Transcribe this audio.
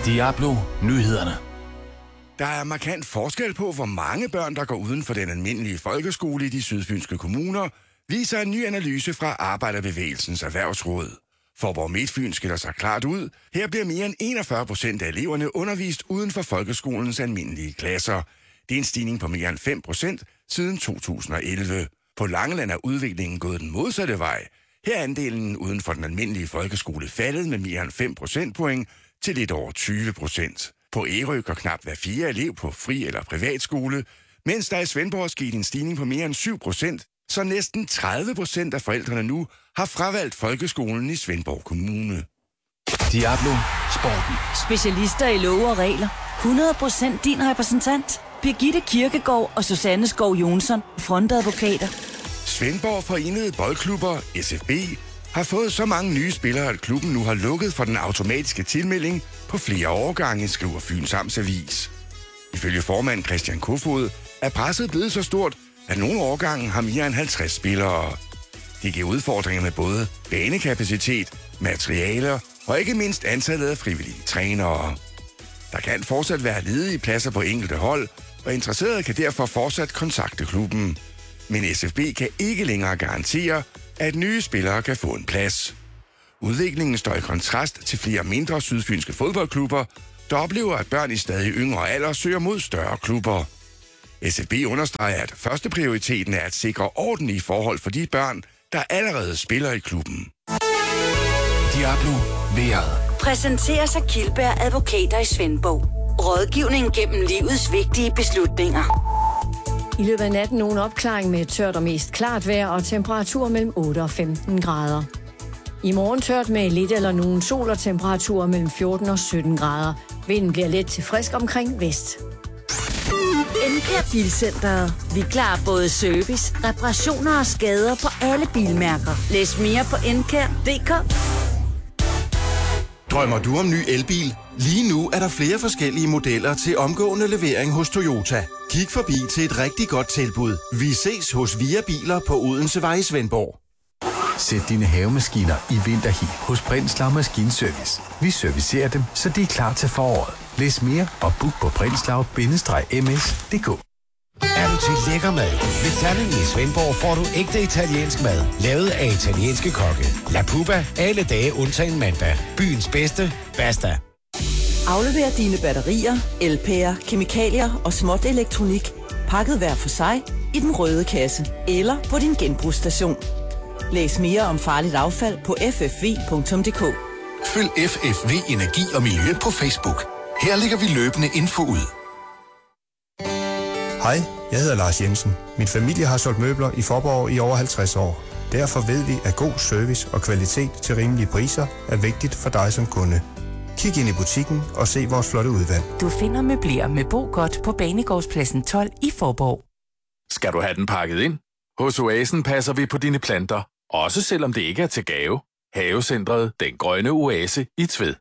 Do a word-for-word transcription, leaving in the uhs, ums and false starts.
Diablo Nyhederne. Der er markant forskel på, hvor mange børn, der går uden for den almindelige folkeskole i de sydfynske kommuner, viser en ny analyse fra Arbejderbevægelsens Erhvervsråd. Faaborg Midtfyn skiller sig klart ud. Her bliver mere end enogfyrre procent af eleverne undervist uden for folkeskolens almindelige klasser. Det er en stigning på mere end fem procent siden to tusind og elleve. På Langeland er udviklingen gået den modsatte vej. Her er andelen uden for den almindelige folkeskole faldet med mere end fem procentpoint til lidt over tyve procent. På Ærø går knap hver fire elev på fri- eller privatskole, mens der i Svendborg er sket en stigning på mere end syv procent, så næsten tredive procent af forældrene nu har fravalgt folkeskolen i Svendborg Kommune. Diablo Sporten. Specialister i love og regler. hundrede procent din repræsentant. Birgitte Kirkegaard og Susanne Skov Jonsson, frontadvokater. Svendborg Forenede Boldklubber, S F B, har fået så mange nye spillere, at klubben nu har lukket for den automatiske tilmelding på flere årgange, skriver Fyns Amtsavis. Ifølge formand Christian Kofod er presset blevet så stort, at nogle årgange har mere end halvtreds spillere. Det giver udfordringer med både banekapacitet, materialer og ikke mindst antallet af frivillige trænere. Der kan fortsat være ledige pladser på enkelte hold, og interesserede kan derfor fortsat kontakte klubben. Men S F B kan ikke længere garantere, at nye spillere kan få en plads. Udviklingen står i kontrast til flere mindre sydfynske fodboldklubber, der oplever, at børn i stadig yngre alder søger mod større klubber. S F B understreger, at første prioriteten er at sikre ordentlige forhold for de børn, der allerede spiller i klubben. Diablo Vejret. Præsenteres af Kildberg Advokater i Svendborg. Rådgivning gennem livets vigtige beslutninger. I løbet af natten nogen opklaring med tørt og mest klart vejr og temperatur mellem otte og femten grader. I morgen tørt med lidt eller nogen sol og temperaturer mellem fjorten og sytten grader. Vinden bliver let til frisk omkring vest. Encare Bilcenteret. Vi er klar både service, reparationer og skader på alle bilmærker. Læs mere på encare punktum d k. Drømmer du om ny elbil? Lige nu er der flere forskellige modeller til omgående levering hos Toyota. Kig forbi til et rigtig godt tilbud. Vi ses hos Via Biler på Odensevej i Svendborg. Sæt dine havemaskiner i vinterhi hos Brindslav Maskinservice. Vi servicerer dem, så de er klar til foråret. Læs mere og book på brindslav bindestreg m s punktum d k. Er du til lækker mad? Ved Tallinn i Svendborg får du ægte italiensk mad, lavet af italienske kokke. La Puba, alle dage undtagen mandag. Byens bedste, basta. Aflever dine batterier, L P'er, kemikalier og småt elektronik pakket hver for sig i den røde kasse eller på din genbrugsstation. Læs mere om farligt affald på f f v punktum d k. Følg F F V Energi og Miljø på Facebook. Her lægger vi løbende info ud. Hej, jeg hedder Lars Jensen. Min familie har solgt møbler i Faaborg i over halvtreds år. Derfor ved vi, at god service og kvalitet til rimelige priser er vigtigt for dig som kunde. Kig ind i butikken og se vores flotte udvalg. Du finder møbler med Bo-Godt på Banegårdspladsen tolv i Faaborg. Skal du have den pakket ind? Hos Oasen passer vi på dine planter, også selvom det ikke er til gave. Havecentret Den Grønne Oase i Tved.